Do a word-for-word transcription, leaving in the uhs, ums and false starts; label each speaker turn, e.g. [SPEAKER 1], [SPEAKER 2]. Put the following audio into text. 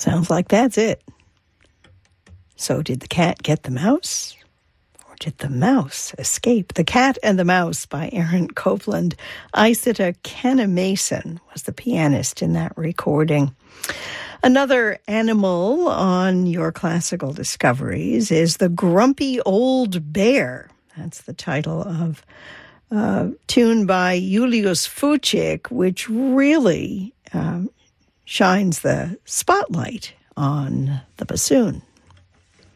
[SPEAKER 1] Sounds like that's it. So did the cat get the mouse? Or did the mouse escape? The Cat and the Mouse by Aaron Copland. Isita Kenna Mason was the pianist in that recording. Another animal on your classical discoveries is the Grumpy Old Bear. That's the title of a tune by Julius Fučík, which really um, shines the spotlight on the bassoon.